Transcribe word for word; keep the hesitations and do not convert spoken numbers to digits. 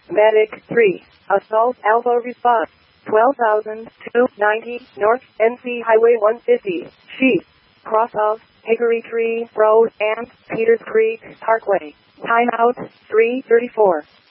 Medic three. Assault Alpha response. twelve thousand two hundred ninety North N C Highway one fifty. Sheep. Cross of Hickory Tree Road and Peters Creek Parkway. Timeout three thirty-four.